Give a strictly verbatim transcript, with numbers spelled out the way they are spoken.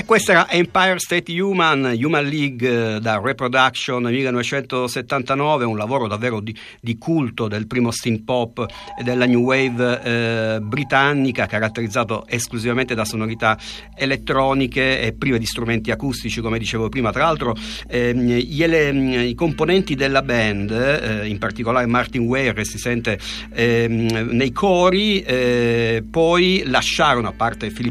questa era Empire State Human, Human League, eh, da Reproduction millenovecentosettantanove, un lavoro davvero di, di culto del primo synth pop e della new wave eh, britannica, caratterizzato esclusivamente da sonorità elettroniche e prive di strumenti acustici, come dicevo prima. Tra l'altro eh, gli ele- i componenti della band, eh, in particolare Martin Ware, si sente eh, nei cori, eh, poi lasciarono, a parte Philip